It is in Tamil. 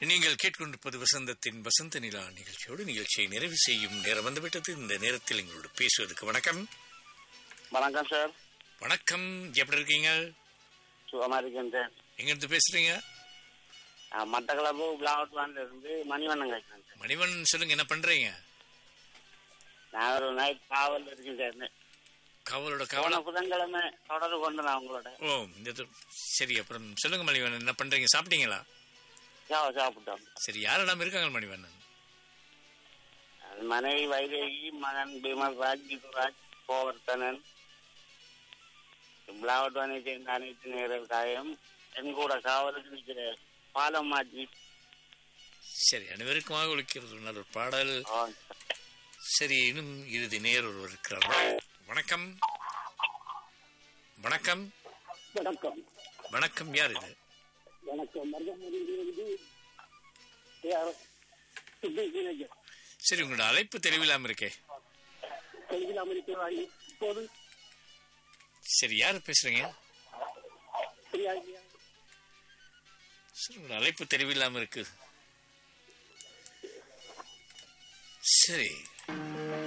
நீங்கள் கேட்கொண்டிருப்பது வசந்தத்தின் வசந்த நிலா நிகழ்ச்சியோடு நிகழ்ச்சியை நிறைவு செய்யும் நேரம் வந்துவிட்டது. இந்த நேரத்தில் எங்களோடு பேசுவதற்கு வணக்கம். வணக்கம் சார். வணக்கம், எப்படி இருக்கீங்க? சுகமா இருக்கேன் சார். எங்கிருந்து பேசுறீங்க? மட்டக்களப்பு பிளாவட்வான்ல இருந்து மணிவண்ணன் கேட்கிறேன் சார். மணிவண்ணன், சொல்லுங்க, என்ன பண்றீங்க? நான் ஒரு நைட் காவல் இருக்கேன் சார். காவலோட போன காவல. புதன்கிழமை தொடர்பு கொண்டு நான் உங்களோட சரி, அப்புறம் சொல்லுங்க மணிவண்ணன், என்ன பண்றீங்க? சாப்பிட்டீங்களா? சாப்பிட்டோம். சரி, யாரெல்லாம் இருக்காங்க மணிவண்ணன்? மனைவி வைதேகி, மகன் பீமல் ராஜ், கிதுராஜ், கோவர்த்தனன், பிளாவட்வானை சேர்ந்த அனைத்து நேரக்காயம், என் கூட காவலுக்கு நிற்கிற பாலம் மாற்றி. சரி, அனைவருக்குமாக ஒழிக்கிறது நல்ல ஒரு பாடல். சரி, இன்னும் இறுதி நேர் ஒருவர் இருக்கிறார். வணக்கம். வணக்கம். வணக்கம். வணக்கம், யார் இது? வணக்கம். சரி, உங்களோட அழைப்பு தெளிவில்லாம இருக்கே. சரி, யாரு பேசுறீங்க? சரி, உங்களோட அழைப்பு தெளிவில்லாம இருக்கு. சரி.